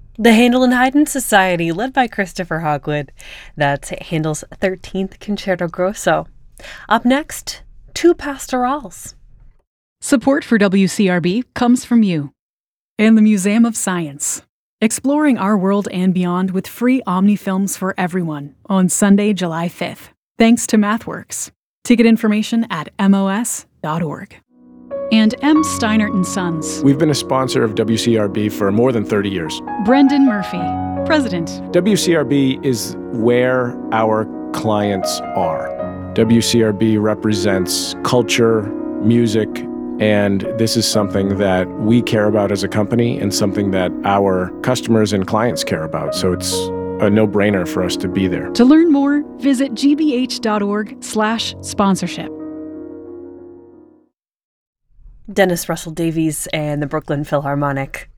The Handel and Haydn Society, led by Christopher Hogwood. That's Handel's 13th Concerto Grosso. Up next, two pastorals. Support for WCRB comes from you and the Museum of Science. Exploring our world and beyond with free Omni films for everyone on Sunday, July 5th. Thanks to MathWorks. Ticket information at mos.org. And M. Steinert & Sons. We've been a sponsor of WCRB for more than 30 years. Brendan Murphy, President. WCRB is where our clients are. WCRB represents culture, music, and this is something that we care about as a company and something that our customers and clients care about. So it's a no-brainer for us to be there. To learn more, visit gbh.org/sponsorship. Dennis Russell Davies and the Brooklyn Philharmonic.